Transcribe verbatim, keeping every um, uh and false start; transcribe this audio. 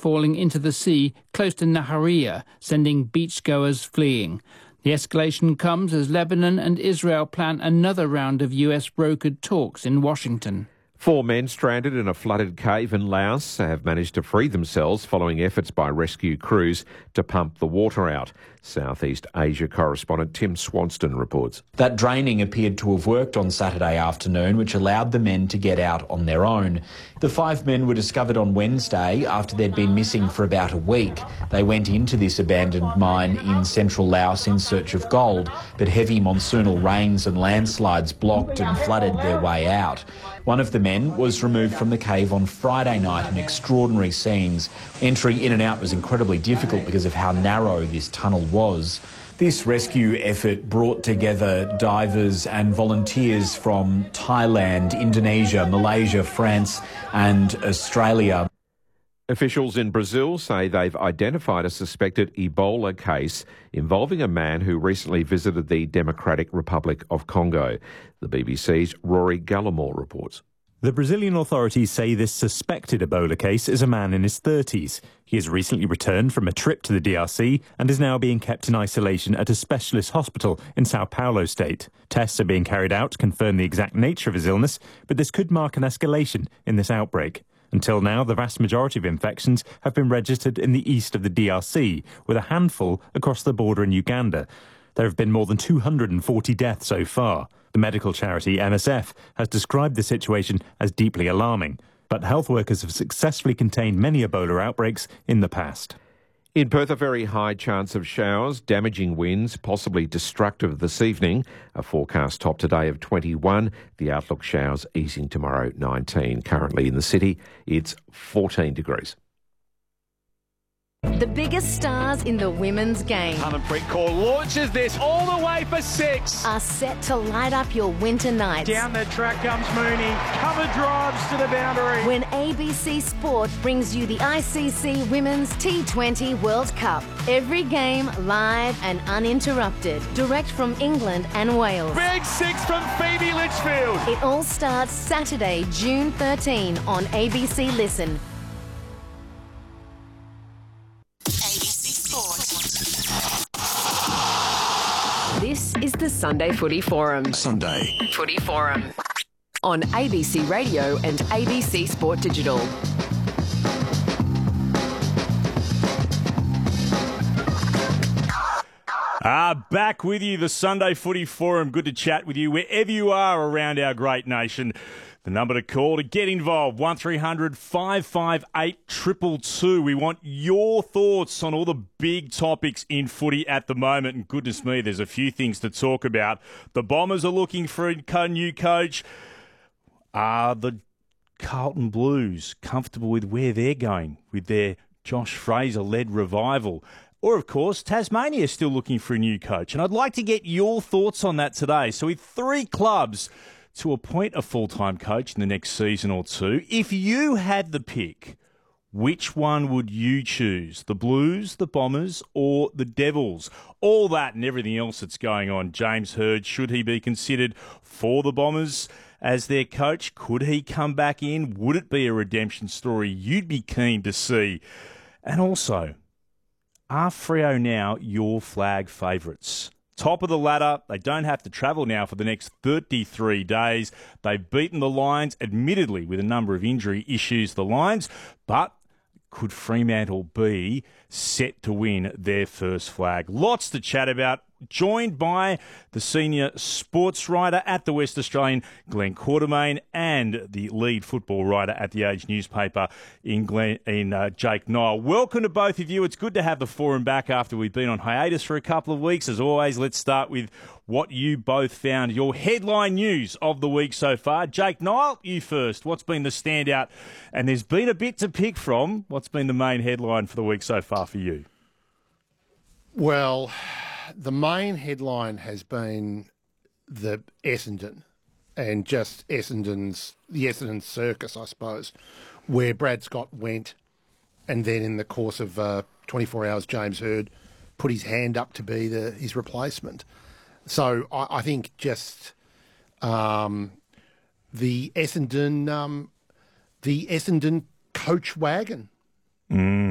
falling into the sea close to Nahariya, sending beachgoers fleeing. The escalation comes as Lebanon and Israel plan another round of U S brokered talks in Washington. Four men stranded in a flooded cave in Laos have managed to free themselves following efforts by rescue crews to pump the water out. Southeast Asia correspondent Tim Swanston reports. That draining appeared to have worked on Saturday afternoon, which allowed the men to get out on their own. The five men were discovered on Wednesday after they'd been missing for about a week. They went into this abandoned mine in central Laos in search of gold, but heavy monsoonal rains and landslides blocked and flooded their way out. One of the men was removed from the cave on Friday night in extraordinary scenes. Entry in and out was incredibly difficult because of how narrow this tunnel was. This rescue effort brought together divers and volunteers from Thailand, Indonesia, Malaysia, France and Australia. Officials in Brazil say they've identified a suspected Ebola case involving a man who recently visited the Democratic Republic of Congo. The B B C's Rory Gallimore reports. The Brazilian authorities say this suspected Ebola case is a man in his thirties. He has recently returned from a trip to the D R C and is now being kept in isolation at a specialist hospital in Sao Paulo state. Tests are being carried out to confirm the exact nature of his illness, but this could mark an escalation in this outbreak. Until now, the vast majority of infections have been registered in the east of the D R C, with a handful across the border in Uganda. There have been more than two hundred forty deaths so far. The medical charity M S F has described the situation as deeply alarming, but health workers have successfully contained many Ebola outbreaks in the past. In Perth, a very high chance of showers, damaging winds, possibly destructive this evening. A forecast top today of twenty-one. The outlook showers easing tomorrow, nineteen. Currently in the city, it's fourteen degrees. The biggest stars in the women's game Harmanpreet Kaur launches this all the way for six. are set to light up your winter nights. Down the track comes Mooney. Cover drives to the boundary. When A B C Sport brings you the I C C Women's T twenty World Cup. Every game live and uninterrupted. Direct from England and Wales. Big six from Phoebe Litchfield. It all starts Saturday, June thirteenth on A B C Listen. This is the Sunday Footy Forum. Sunday Footy Forum. On A B C Radio and A B C Sport Digital. Ah, back with you, the Sunday Footy Forum. Good to chat with you wherever you are around our great nation. The number to call to get involved, one three hundred five five eight two two two. We want your thoughts on all the big topics in footy at the moment. And goodness me, there's a few things to talk about. The Bombers are looking for a new coach. Are the Carlton Blues comfortable with where they're going with their Josh Fraser-led revival? Or, of course, Tasmania is still looking for a new coach. And I'd like to get your thoughts on that today. So with three clubs to appoint a full-time coach in the next season or two, if you had the pick, which one would you choose? The Blues, the Bombers, or the Devils? All that and everything else that's going on. James Hird, should he be considered for the Bombers as their coach? Could he come back in? Would it be a redemption story you'd be keen to see? And also, are Freo now your flag favourites? Top of the ladder, they don't have to travel now for the next thirty-three days. They've beaten the Lions, admittedly with a number of injury issues, the Lions, but could Fremantle be set to win their first flag? Lots to chat about. Joined by the senior sports writer at the West Australian, Glenn Quartermain, and the lead football writer at the Age newspaper in, Glenn, in uh, Jake Niall. Welcome to both of you. It's good to have the forum back after we've been on hiatus for a couple of weeks. As always, let's start with what you both found your headline news of the week so far. Jake Niall, you first. What's been the standout? And there's been a bit to pick from. What's been the main headline for the week so far for you? Well, the main headline has been the Essendon and just Essendon's, the Essendon circus, I suppose, where Brad Scott went and then in the course of uh, twenty-four hours, James Hird put his hand up to be the, his replacement. So I, I think just um, the Essendon, um, the Essendon coach wagon. Mm.